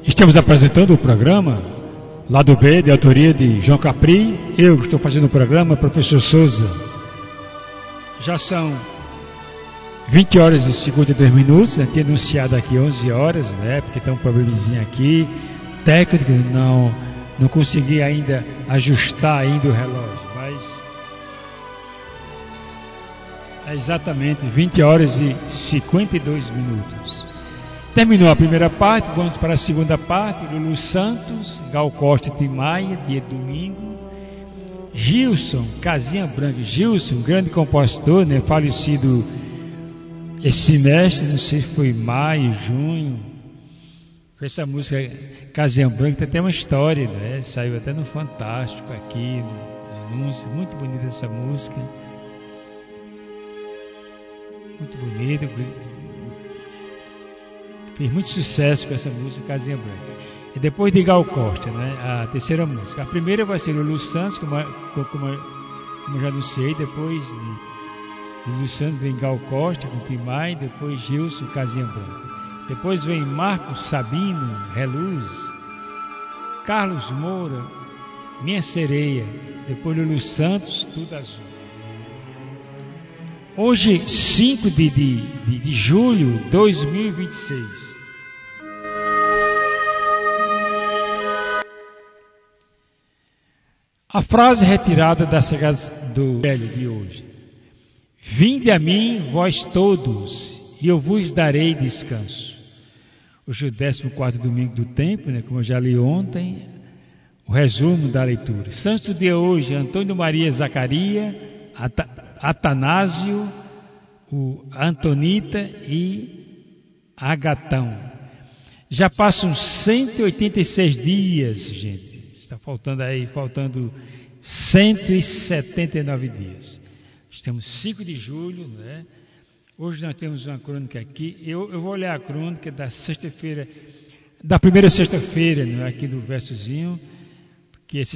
Estamos apresentando o programa Lado B, de autoria de João Capri. Eu estou fazendo o programa, professor Souza. Já são 20 horas e 52 minutos, né? Tinha anunciado aqui 11 horas, né? Porque tem um probleminha aqui, técnico, não consegui ainda ajustar ainda o relógio, mas é exatamente 20 horas e 52 minutos. Terminou a primeira parte, vamos para a segunda parte. Lulu Santos, Gal Costa e Tim Maia, dia de domingo. Gilson, Casinha Branca. Gilson, grande compositor, né? Falecido esse semestre, não sei se foi maio, junho. Fez essa música Casinha Branca, tem até uma história, né? Saiu até no Fantástico aqui, no anúncio. Muito bonita essa música. Muito bonita. Fez muito sucesso com essa música, Casinha Branca. E depois de Gal Costa, né? A terceira música. A primeira vai ser Lulu Santos, como eu já anunciei. Depois de Lulu Santos vem Gal Costa com Tim Maia. Depois Gilson, Casinha Branca. Depois vem Marcos Sabino, Reluz. Carlos Moura, Minha Sereia. Depois Lulu Santos, Tudo Azul. Hoje, 5 de julho de 2026. A frase retirada da Sagrada do Evangelho de hoje. Vinde a mim, vós todos, e eu vos darei descanso. Hoje é o 14º domingo do tempo, né? Como eu já li ontem, o resumo da leitura. Santo de hoje, Antônio Maria Zacaria, Atanásio, o Antonita e Agatão. Já passam 186 dias, gente. Está faltando 179 dias. Estamos 5 de julho, né? Hoje nós temos uma crônica aqui. Eu vou olhar a crônica da sexta-feira, da primeira sexta-feira, né? Aqui do versozinho, que esse